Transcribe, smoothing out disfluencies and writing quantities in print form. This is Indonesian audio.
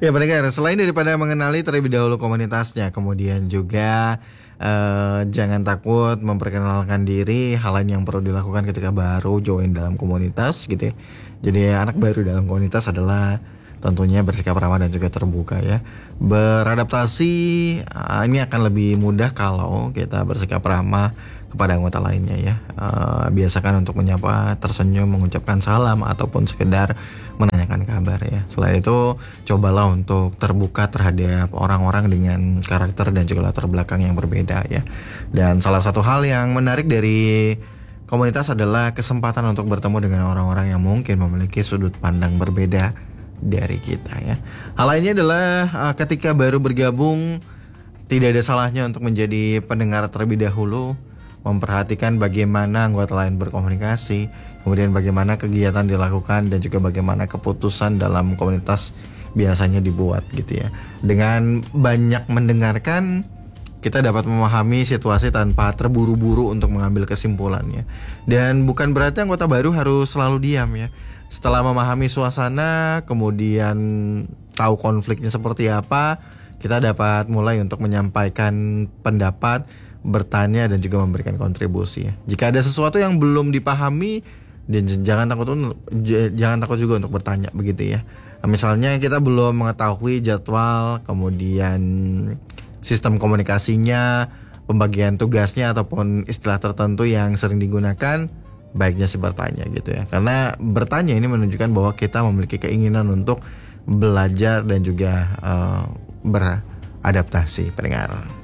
Ya pendengar, selain daripada mengenali terlebih dahulu komunitasnya, kemudian juga jangan takut memperkenalkan diri. Hal lain yang perlu dilakukan ketika baru join dalam komunitas gitu ya. Jadi anak baru dalam komunitas adalah tentunya bersikap ramah dan juga terbuka ya. Beradaptasi ini akan lebih mudah kalau kita bersikap ramah kepada anggota lainnya ya. Biasakan untuk menyapa, tersenyum, mengucapkan salam ataupun sekedar menanyakan kabar ya. Selain itu, cobalah untuk terbuka terhadap orang-orang dengan karakter dan juga latar belakang yang berbeda ya. Dan salah satu hal yang menarik dari komunitas adalah kesempatan untuk bertemu dengan orang-orang yang mungkin memiliki sudut pandang berbeda dari kita ya. Hal lainnya adalah ketika baru bergabung, tidak ada salahnya untuk menjadi pendengar terlebih dahulu, memperhatikan bagaimana anggota lain berkomunikasi, kemudian bagaimana kegiatan dilakukan dan juga bagaimana keputusan dalam komunitas biasanya dibuat gitu ya. Dengan banyak mendengarkan, kita dapat memahami situasi tanpa terburu-buru untuk mengambil kesimpulannya. Dan bukan berarti anggota baru harus selalu diam ya. Setelah memahami suasana, kemudian tahu konfliknya seperti apa, kita dapat mulai untuk menyampaikan pendapat, bertanya dan juga memberikan kontribusi ya. Jika ada sesuatu yang belum dipahami, dan jangan takut juga untuk bertanya begitu ya. Misalnya kita belum mengetahui jadwal, kemudian sistem komunikasinya, pembagian tugasnya ataupun istilah tertentu yang sering digunakan, baiknya sih bertanya gitu ya. Karena bertanya ini menunjukkan bahwa kita memiliki keinginan untuk belajar dan juga beradaptasi pendengar.